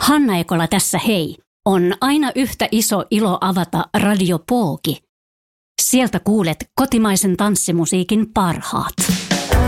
Hanna Ekola tässä hei. On aina yhtä iso ilo avata Radio Pooki. Sieltä kuulet kotimaisen tanssimusiikin parhaat.